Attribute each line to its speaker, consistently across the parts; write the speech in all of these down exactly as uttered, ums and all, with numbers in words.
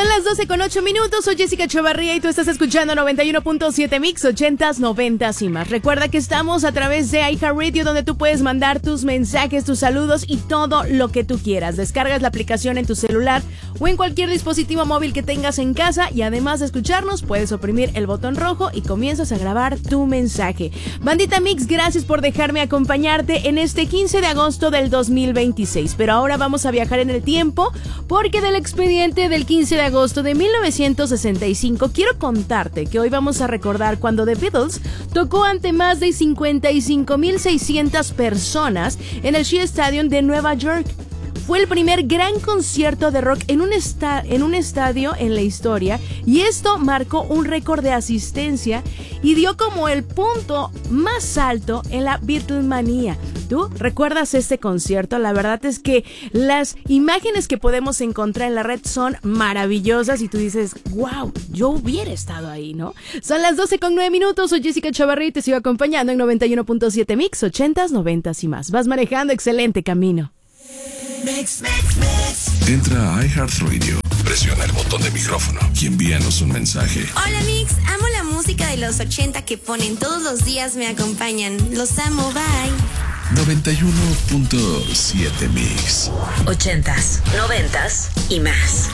Speaker 1: Son las doce con ocho minutos, soy Jessica Chavarría y tú estás escuchando noventa y uno punto siete Mix, ochentas, noventas y más. Recuerda que estamos a través de iHeartRadio, donde tú puedes mandar tus mensajes, tus saludos y todo lo que tú quieras. Descargas la aplicación en tu celular o en cualquier dispositivo móvil que tengas en casa y además de escucharnos, puedes oprimir el botón rojo y comienzas a grabar tu mensaje. Bandita Mix, gracias por dejarme acompañarte en este quince de agosto del dos mil veintiséis. Pero ahora vamos a viajar en el tiempo porque del expediente del quince de agosto de mil novecientos sesenta y cinco quiero contarte que hoy vamos a recordar cuando The Beatles tocó ante más de cincuenta y cinco mil seiscientas personas en el Shea Stadium de Nueva York. Fue el primer gran concierto de rock en un, esta- en un estadio en la historia y esto marcó un récord de asistencia y dio como el punto más alto en la Beatlemanía. ¿Tú recuerdas este concierto? La verdad es que las imágenes que podemos encontrar en la red son maravillosas y tú dices, wow, yo hubiera estado ahí, ¿no? Son las doce con nueve minutos, soy Jessica Chavarría y te sigo acompañando en noventa y uno punto siete Mix, ochentas, noventas y más. Vas manejando, excelente camino.
Speaker 2: Mix, mix, mix. Entra a iHeartRadio, presiona el botón de micrófono y envíanos un mensaje.
Speaker 3: Hola Mix, amo la música de los ochenta que ponen todos los días, me acompañan. Los amo, bye.
Speaker 2: noventa y uno punto siete Mix.
Speaker 4: Ochentas, noventas y más.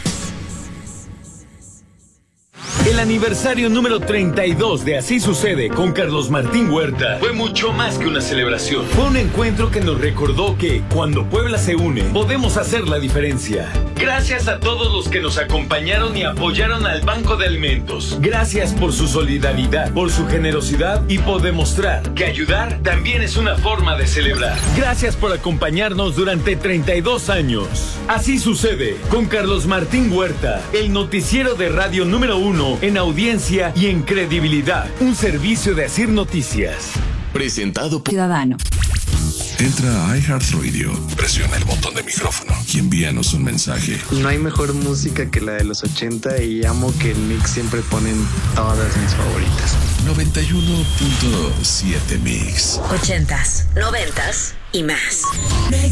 Speaker 5: El aniversario número treinta y dos de Así Sucede con Carlos Martín Huerta fue mucho más que una celebración. Fue un encuentro que nos recordó que cuando Puebla se une, podemos hacer la diferencia. Gracias a todos los que nos acompañaron y apoyaron al Banco de Alimentos. Gracias por su solidaridad, por su generosidad y por demostrar que ayudar también es una forma de celebrar. Gracias por acompañarnos durante treinta y dos años. Así Sucede con Carlos Martín Huerta, el noticiero de radio número uno en audiencia y en credibilidad. Un servicio de Asir Noticias.
Speaker 2: Presentado por
Speaker 4: Ciudadano.
Speaker 2: Entra a iHeartRadio, presiona el botón de micrófono y envíanos un mensaje.
Speaker 6: No hay mejor música que la de los ochenta y amo que el Mix siempre ponen todas mis favoritas.
Speaker 2: noventa y uno punto siete Mix.
Speaker 4: Ochentas, noventas y más.
Speaker 2: Mix,